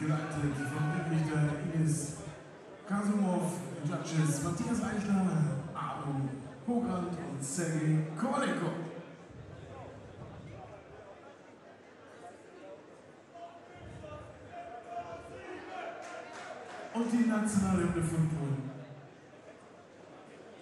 begleitet von Richter Ines Kasumov, Judges Matthias Eichler, Aaron Hogrand und Sergei Kovalenko. Und die Nationalhymne von Polen.